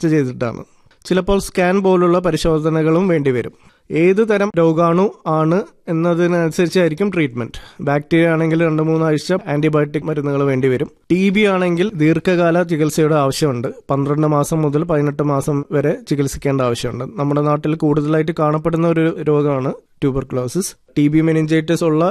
Test ചെയ്തിട്ടാണ്. ചിലപ്പോൾ scan പോലുള്ള പരിശോധനകളും വേണ്ടിവരും. ഏത് തരം രോഗാണു ആണ് എന്നതിനനുസരിച്ചായിരിക്കും ട്രീറ്റ്മെന്റ്. ബാക്ടീരിയ ആണെങ്കിൽ 2-3 ആഴ്ച ആന്റിബയോട്ടിക് മരുന്നുകൾ വേണ്ടിവരും. TB ആണെങ്കിൽ ദീർഘകാല ചികിത്സയുടെ ആവശ്യമുണ്ട്. 12 മാസം മുതൽ 18 മാസം വരെ ചികിത്സിക്കേണ്ട ആവശ്യമുണ്ട്. നമ്മുടെ നാട്ടിൽ കൂടുതലായിട്ട് കാണപ്പെടുന്ന ഒരു രോഗമാണ് ട്യൂബർകുലോസിസ്. TB മെനിഞ്ചൈറ്റിസ് ഉള്ള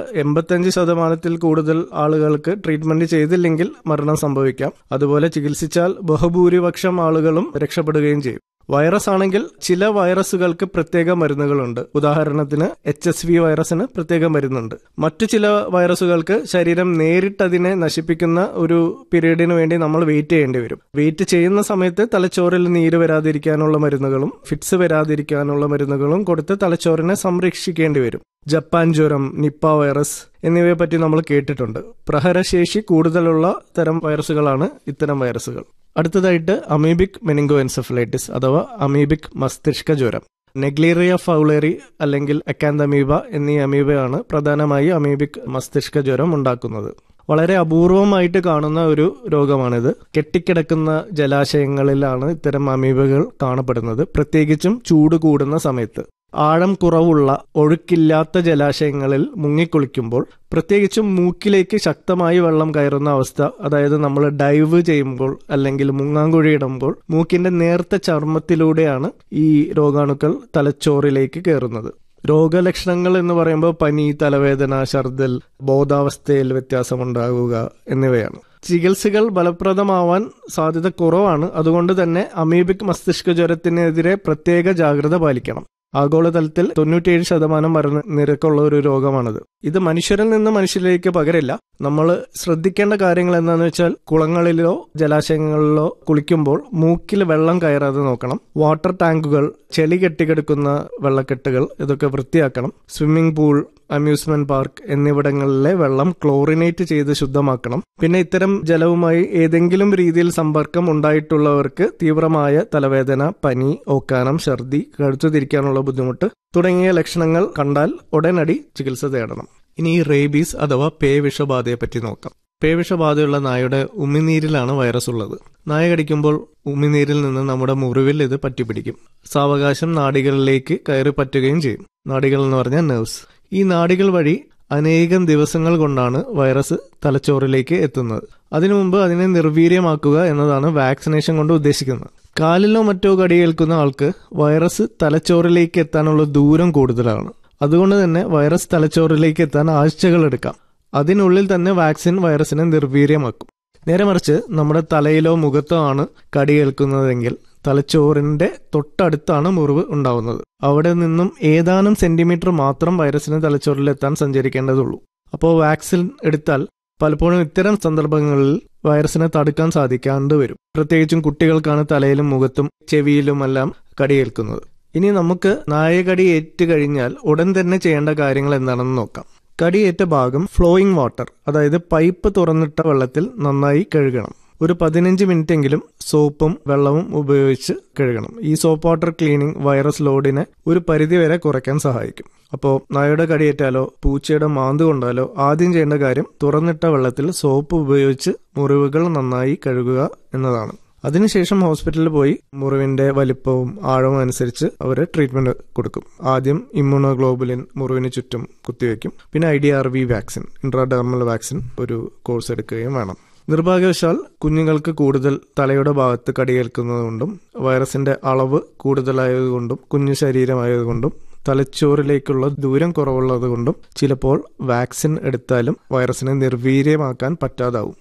85% കൂടുതൽ ആളുകൾക്ക് ട്രീറ്റ്മെന്റ് ചെയ്തില്ലെങ്കിൽ മരണം സംഭവിക്കാം. അതുപോലെ ചികിത്സിച്ചാൽ ബഹുഭൂരിപക്ഷം ആളുകളും രക്ഷപ്പെടുകയും ചെയ്യും. വൈറസ് ആണെങ്കിൽ ചില വൈറസുകൾക്ക് പ്രത്യേക മരുന്നുകളുണ്ട്. ഉദാഹരണത്തിന് HSV വൈറസിന് പ്രത്യേക മരുന്നുണ്ട്. മറ്റു ചില വൈറസുകൾക്ക് ശരീരം നേരിട്ട് അതിനെ നശിപ്പിക്കുന്ന ഒരു പീരീഡിന് വേണ്ടി നമ്മൾ വെയിറ്റ് ചെയ്യേണ്ടി വരും. വെയിറ്റ് ചെയ്യുന്ന സമയത്ത് തലച്ചോറിൽ നീര് വരാതിരിക്കാനുള്ള മരുന്നുകളും ഫിറ്റ്സ് വരാതിരിക്കാനുള്ള മരുന്നുകളും കൊടുത്ത് തലച്ചോറിനെ സംരക്ഷിക്കേണ്ടി വരും. ജപ്പാൻ ജ്വരം, നിപ്പ വൈറസ് എന്നിവയെ പറ്റി നമ്മൾ കേട്ടിട്ടുണ്ട്. പ്രഹരശേഷി കൂടുതലുള്ള തരം വൈറസുകളാണ് ഇത്തരം വൈറസുകൾ. അടുത്തതായിട്ട് അമീബിക് മെനിങ്കോ എൻസെഫലൈറ്റിസ് അഥവാ അമീബിക് മസ്തിഷ്ക ജ്വരം. നെഗ്ലീറിയ ഫൗളേറി അല്ലെങ്കിൽ അക്കാന്തമീബ എന്നീ അമീബയാണ് പ്രധാനമായി അമീബിക് മസ്തിഷ്ക ജ്വരം ഉണ്ടാക്കുന്നത്. വളരെ അപൂർവമായിട്ട് കാണുന്ന ഒരു രോഗമാണിത്. കെട്ടിക്കിടക്കുന്ന ജലാശയങ്ങളിലാണ് ഇത്തരം അമീബകൾ കാണപ്പെടുന്നത്, പ്രത്യേകിച്ചും ചൂട് കൂടുന്ന സമയത്ത്. ആഴം കുറവുള്ള ഒഴുക്കില്ലാത്ത ജലാശയങ്ങളിൽ മുങ്ങിക്കുളിക്കുമ്പോൾ, പ്രത്യേകിച്ചും മൂക്കിലേക്ക് ശക്തമായി വെള്ളം കയറുന്ന അവസ്ഥ, അതായത് നമ്മൾ ഡൈവ് ചെയ്യുമ്പോൾ അല്ലെങ്കിൽ മുങ്ങാങ്കുഴി ഇടുമ്പോൾ മൂക്കിന്റെ നേർത്ത ചർമ്മത്തിലൂടെയാണ് ഈ രോഗാണുക്കൾ തലച്ചോറിലേക്ക് കയറുന്നത്. രോഗലക്ഷണങ്ങൾ എന്ന് പറയുമ്പോൾ പനി, തലവേദന, ഛർദ്ദൽ, ബോധാവസ്ഥയിൽ വ്യത്യാസമുണ്ടാകുക എന്നിവയാണ്. ചികിത്സകൾ ഫലപ്രദമാവാൻ സാധ്യത കുറവാണ്. അതുകൊണ്ട് തന്നെ അമീബിക് മസ്തിഷ്ക ജ്വരത്തിനെതിരെ പ്രത്യേക ജാഗ്രത പാലിക്കണം. ആഗോളതലത്തിൽ 97% മരണ നിരക്കുള്ള ഒരു രോഗമാണിത്. ഇത് മനുഷ്യരിൽ നിന്ന് മനുഷ്യരിലേക്ക് പകരില്ല. നമ്മൾ ശ്രദ്ധിക്കേണ്ട കാര്യങ്ങൾ എന്താണെന്ന് വെച്ചാൽ, കുളങ്ങളിലോ ജലാശയങ്ങളിലോ കുളിക്കുമ്പോൾ മൂക്കിൽ വെള്ളം കയറാതെ നോക്കണം. വാട്ടർ ടാങ്കുകൾ, ചെളി കെട്ടിക്കിടക്കുന്ന വെള്ളക്കെട്ടുകൾ ഇതൊക്കെ വൃത്തിയാക്കണം. സ്വിമ്മിംഗ് പൂൾ, അമ്യൂസ്മെന്റ് പാർക്ക് എന്നിവിടങ്ങളിലെ വെള്ളം ക്ലോറിനേറ്റ് ചെയ്ത് ശുദ്ധമാക്കണം. പിന്നെ ഇത്തരം ജലവുമായി ഏതെങ്കിലും രീതിയിൽ സമ്പർക്കം ഉണ്ടായിട്ടുള്ളവർക്ക് തീവ്രമായ തലവേദന, പനി, ഓക്കാനം, ഛർദി, കഴുത്തു തിരിക്കാനുള്ള ബുദ്ധിമുട്ട് തുടങ്ങിയ ലക്ഷണങ്ങൾ കണ്ടാൽ ഉടനടി ചികിത്സ തേടണം. ഇനി റേബീസ് അഥവാ പേവിഷബാധയെ പറ്റി നോക്കാം. പേവിഷബാധയുള്ള നായയുടെ ഉമിനീരിലാണ് വൈറസ് ഉള്ളത്. നായ കടിക്കുമ്പോൾ ഉമിനീരിൽ നിന്ന് നമ്മുടെ മുറിവിൽ ഇത് പറ്റിപ്പിടിക്കും. സാവകാശം നാഡികളിലേക്ക് കയറി പറ്റുകയും ചെയ്യും. നാഡികൾ എന്ന് പറഞ്ഞാൽ നെർവ്സ്. ഈ നാഡികൾ വഴി അനേകം ദിവസങ്ങൾ കൊണ്ടാണ് വൈറസ് തലച്ചോറിലേക്ക് എത്തുന്നത്. അതിനു മുമ്പ് അതിനെ നിർവീര്യമാക്കുക എന്നതാണ് വാക്സിനേഷൻ കൊണ്ട് ഉദ്ദേശിക്കുന്നത്. കാലിലോ മറ്റോ കടിയേൽക്കുന്ന ആൾക്ക് വൈറസ് തലച്ചോറിലേക്ക് എത്താനുള്ള ദൂരം കൂടുതലാണ്. അതുകൊണ്ട് തന്നെ വൈറസ് തലച്ചോറിലേക്ക് എത്താൻ ആഴ്ചകൾ എടുക്കാം. അതിനുള്ളിൽ തന്നെ വാക്സിൻ വൈറസിനെ നിർവീര്യമാക്കും. നേരെ മറിച്ച് നമ്മുടെ തലയിലോ മുഖത്തോ ആണ് കടിയേൽക്കുന്നതെങ്കിൽ തലച്ചോറിന്റെ തൊട്ടടുത്താണ് മുറിവ് ഉണ്ടാവുന്നത്. അവിടെ നിന്നും ഏതാനും സെന്റിമീറ്റർ മാത്രം വൈറസിന് തലച്ചോറിലെത്താൻ സഞ്ചരിക്കേണ്ടതുള്ളൂ. അപ്പോൾ വാക്സിൻ എടുത്താൽ പലപ്പോഴും ഇത്തരം സന്ദർഭങ്ങളിൽ വൈറസിനെ തടുക്കാൻ സാധിക്കാണ്ട് വരും. പ്രത്യേകിച്ചും കുട്ടികൾക്കാണ് തലയിലും മുഖത്തും ചെവിയിലുമെല്ലാം കടിയേൽക്കുന്നത്. ഇനി നമുക്ക് നായകടി ഏറ്റു കഴിഞ്ഞാൽ ഉടൻ തന്നെ ചെയ്യേണ്ട കാര്യങ്ങൾ എന്താണെന്ന് നോക്കാം. കടിയേറ്റ ഭാഗം ഫ്ലോയിങ് വാട്ടർ, അതായത് പൈപ്പ് തുറന്നിട്ട വെള്ളത്തിൽ നന്നായി കഴുകണം. ഒരു 15 മിനിറ്റെങ്കിലും സോപ്പും വെള്ളവും ഉപയോഗിച്ച് കഴുകണം. ഈ സോപ്പ് വാട്ടർ ക്ലീനിങ് വൈറസ് ലോഡിനെ ഒരു പരിധിവരെ കുറയ്ക്കാൻ സഹായിക്കും. അപ്പോൾ നായയുടെ കടിയേറ്റാലോ പൂച്ചയുടെ മാന്ത് കൊണ്ടാലോ ആദ്യം ചെയ്യേണ്ട കാര്യം തുറന്നിട്ട വെള്ളത്തിൽ സോപ്പ് ഉപയോഗിച്ച് മുറിവുകൾ നന്നായി കഴുകുക എന്നതാണ്. അതിനുശേഷം ഹോസ്പിറ്റലിൽ പോയി മുറിവിന്റെ വലിപ്പവും ആഴവും അനുസരിച്ച് അവർ ട്രീറ്റ്മെന്റ് കൊടുക്കും. ആദ്യം ഇമ്മ്യൂണോഗ്ലോബുലിൻ മുറിവിന് ചുറ്റും കുത്തിവെക്കും. പിന്നെ IDRV വാക്സിൻ, ഇൻട്രാഡെർമൽ വാക്സിൻ ഒരു കോഴ്സ് എടുക്കുകയും വേണം. നിർഭാഗ്യവശാൽ കുഞ്ഞുങ്ങൾക്ക് കൂടുതൽ തലയുടെ ഭാഗത്ത് കടിയേൽക്കുന്നതുകൊണ്ടും വൈറസിന്റെ അളവ് കൂടുതലായതുകൊണ്ടും കുഞ്ഞു ശരീരമായതുകൊണ്ടും തലച്ചോറിലേക്കുള്ള ദൂരം കുറവുള്ളതുകൊണ്ടും ചിലപ്പോൾ വാക്സിൻ എടുത്താലും വൈറസിനെ നിർവീര്യമാക്കാൻ പറ്റാതാവും.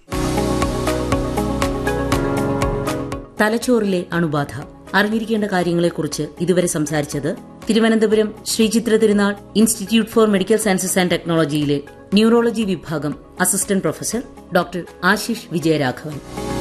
തലച്ചോറിലെ അണുബാധ അറിഞ്ഞിരിക്കേണ്ട കാര്യങ്ങളെക്കുറിച്ച് ഇതുവരെ സംസാരിച്ചത് തിരുവനന്തപുരം ശ്രീചിത്ര തിരുനാൾ institute four medical sciences and ടെക്നോളജിയിലെ neurology വിഭാഗം assistant professor doctor Ashish Vijayaraghavan.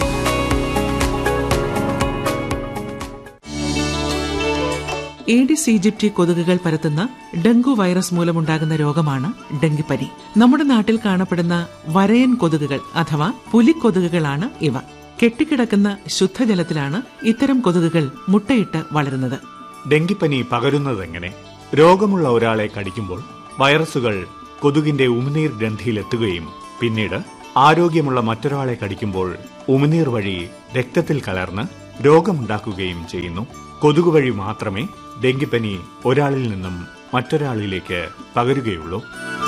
Aedes ഈജിപ്തി കൊതുകുകൾ പരത്തുന്ന ഡെങ്കു വൈറസ് മൂലമുണ്ടാകുന്ന രോഗമാണ് ഡെങ്കിപ്പനി. നമ്മുടെ നാട്ടിൽ കാണപ്പെടുന്ന വരയൻ കൊതുകുകൾ അഥവാ പുലിക്കൊതുകുകളാണ് ഇവ. കെട്ടിക്കിടക്കുന്ന ശുദ്ധജലത്തിലാണ് ഇത്തരം കൊതുകുകൾ മുട്ടയിട്ട് വളരുന്നത്. ഡെങ്കിപ്പനി പകരുന്നതെങ്ങനെ? രോഗമുള്ള ഒരാളെ കടിക്കുമ്പോൾ വൈറസുകൾ കൊതുകിന്റെ ഉമിനീർ ഗ്രന്ഥിയിലെത്തുകയും പിന്നീട് ആരോഗ്യമുള്ള മറ്റൊരാളെ കടിക്കുമ്പോൾ ഉമിനീർ വഴി രക്തത്തിൽ കലർന്ന് രോഗമുണ്ടാക്കുകയും ചെയ്യുന്നു. കൊതുക് വഴി മാത്രമേ ഡെങ്കിപ്പനി ഒരാളിൽ നിന്നും മറ്റൊരാളിലേക്ക് പകരുകയുള്ളൂ.